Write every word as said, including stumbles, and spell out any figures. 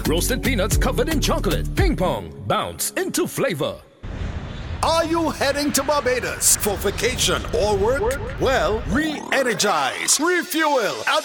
Roasted peanuts covered in chocolate. Ping pong. Bounce into flavor. Are you heading to Barbados for vacation or work? Well, re-energize, refuel, and